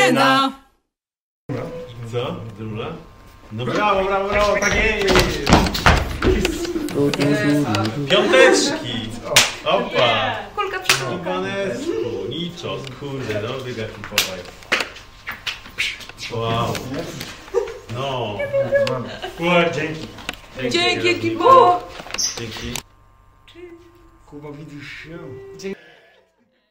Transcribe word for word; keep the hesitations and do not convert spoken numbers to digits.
Drużyna! Co? Drumla? No brawo, brawo, brawo, tak jest! Piąteczki! Opa! Kulka przyszła. Iwanesku, niczo, kurde, no wygapipowaj. Wow. No. Kuba, dzięki. Dzięki, Kibo! Dzięki. Kuba, widzisz się?